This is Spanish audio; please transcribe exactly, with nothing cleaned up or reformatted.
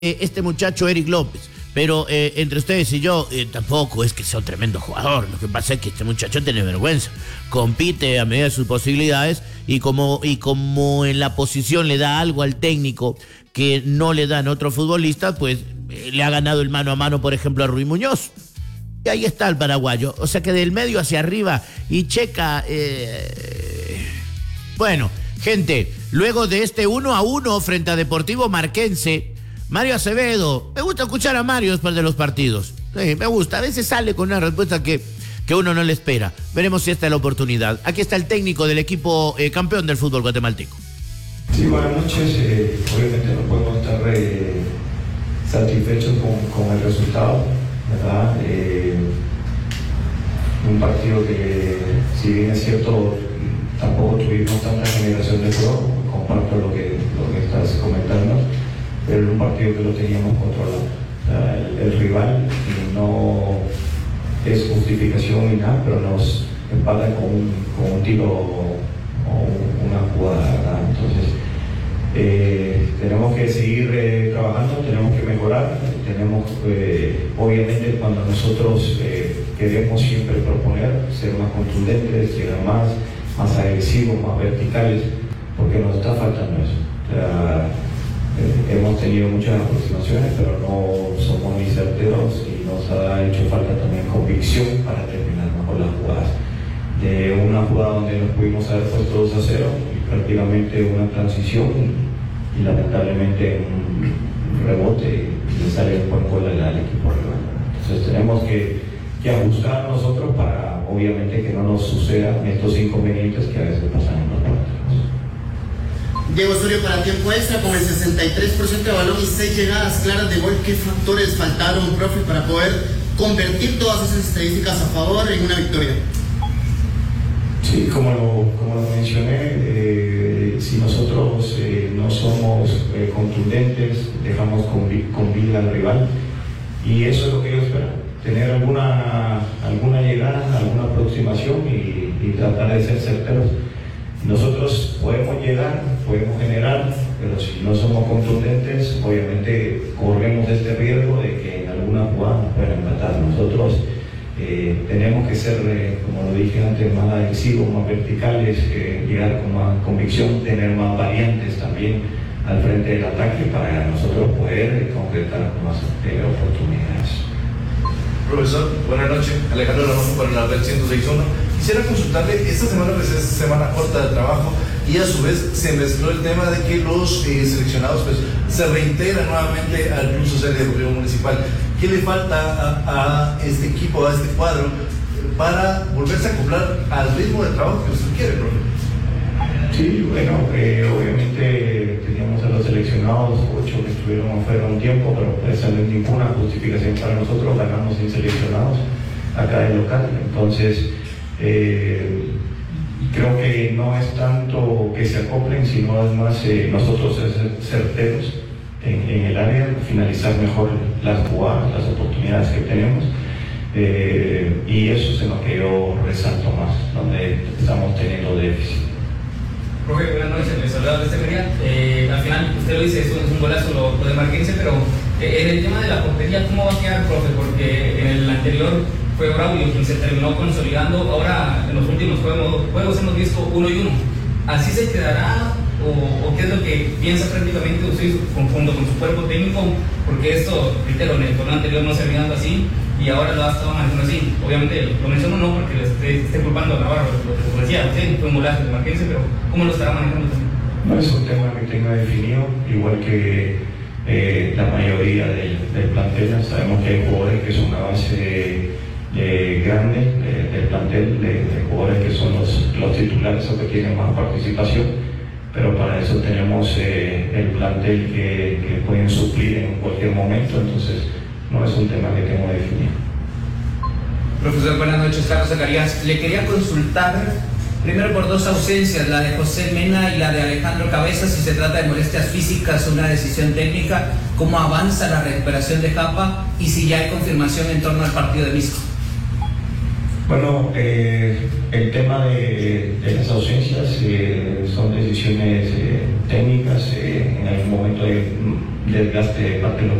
este muchacho Eric López, pero eh, entre ustedes y yo eh, tampoco es que sea un tremendo jugador. Lo que pasa es que este muchacho tiene vergüenza, compite a medida de sus posibilidades y como, y como en la posición le da algo al técnico que no le dan otros futbolistas, pues eh, le ha ganado el mano a mano, por ejemplo, a Rui Muñoz. Y ahí está el paraguayo, o sea que del medio hacia arriba y Checa, eh... bueno, gente, luego de este uno a uno frente a Deportivo Marquense, Mario Acevedo, me gusta escuchar a Mario después de los partidos. Sí, me gusta, a veces sale con una respuesta que, que uno no le espera. Veremos si esta es la oportunidad. Aquí está el técnico del equipo eh, campeón del fútbol guatemalteco. Sí, buenas noches. Eh, obviamente no podemos estar eh, satisfechos con, con el resultado, ¿verdad? Eh, un partido que, si bien es cierto, tampoco tuvimos tanta generación de juego, comparto lo que, lo que estás comentando, pero era un partido que lo teníamos controlado. El, el rival no es justificación ni nada, pero nos empata con un, con un tiro o una jugada, ¿verdad? Entonces, eh, tenemos que seguir eh, trabajando, tenemos que mejorar, tenemos, eh, obviamente, cuando nosotros eh, queremos siempre proponer, ser más contundentes, llegar más, más agresivos, más verticales, porque nos está faltando eso. O sea, Eh, hemos tenido muchas aproximaciones, pero no somos ni certeros y nos ha hecho falta también convicción para terminar mejor las jugadas. De una jugada donde nos pudimos haber puesto dos a cero, y prácticamente una transición y lamentablemente un rebote y le sale un buen gol al equipo rival. Entonces tenemos que, que ajustar nosotros para obviamente que no nos sucedan estos inconvenientes que a veces pasan en los partidos. Diego Osorio para tiempo extra con el sesenta y tres por ciento de balón y seis llegadas claras de gol. ¿Qué factores faltaron, profe, para poder convertir todas esas estadísticas a favor en una victoria? Sí, como lo, como lo mencioné, eh, si nosotros eh, no somos eh, contundentes, dejamos con, con vida al rival, y eso es lo que ellos esperan, tener alguna, alguna llegada, alguna aproximación y, y tratar de ser certeros. Nosotros podemos llegar, podemos generar, pero si no somos contundentes, obviamente corremos este riesgo de que en alguna jugada nos puedan empatar. Nosotros eh, tenemos que ser, eh, como lo dije antes, más agresivos, más verticales, eh, llegar con más convicción, tener más variantes también al frente del ataque para nosotros poder eh, concretar más eh, oportunidades. Profesor, buenas noches. Alejandro Ramos para la red ciento seis punto uno. Quisiera consultarle, esta semana pues es semana corta de trabajo y a su vez se mezcló el tema de que los eh, seleccionados pues se reintegran nuevamente al Club Social Deportivo Municipal. ¿Qué le falta a, a este equipo, a este cuadro, para volverse a acoplar al ritmo de trabajo que usted quiere, profe? Sí, bueno, eh, obviamente teníamos a los seleccionados, ocho que estuvieron afuera un tiempo, pero esa no es ninguna justificación para nosotros, ganamos sin seleccionados acá en local. Entonces, eh, creo que no es tanto que se acoplen, sino es más eh, nosotros ser certeros en, en el área, finalizar mejor las jugadas, las oportunidades que tenemos. Eh, y eso es en lo que yo resalto más, donde estamos teniendo déficit. Profe, buenas noches, les saluda de Severía. Eh, al final, usted lo dice, es un, es un golazo lo, lo de Marquense, pero eh, en el tema de la portería, ¿cómo va a quedar, profe? Porque en el anterior fue Braulio quien se terminó consolidando. Ahora, en los últimos juegos, juegos hemos visto uno y uno. ¿Así se quedará? O, ¿O qué es lo que piensa prácticamente usted junto con su cuerpo técnico? Porque esto, reitero, en el torneo anterior no se había dado así y ahora lo ha estado manejando así. Obviamente, lo menciono no porque le esté, esté culpando a Navarro, lo que se decía, sí, fue un golazo de Marquense, pero ¿cómo lo estará manejando también? No es un tema que tenga definido, igual que eh, la mayoría del, del plantel. Sabemos que hay jugadores que son una base eh, grande de, del plantel, de, de jugadores que son los, los titulares o que tienen más participación, pero para eso tenemos eh, el plantel que, que pueden suplir en cualquier momento, entonces no es un tema que tengo definido. Profesor, buenas noches, Carlos Zacarías. Le quería consultar primero por dos ausencias, la de José Mena y la de Alejandro Cabeza, si se trata de molestias físicas o una decisión técnica, cómo avanza la recuperación de Japa y si ya hay confirmación en torno al partido de Misco. Bueno, eh, el tema de, de las ausencias eh, son decisiones eh, técnicas. Eh, en algún momento desgaste de parte de los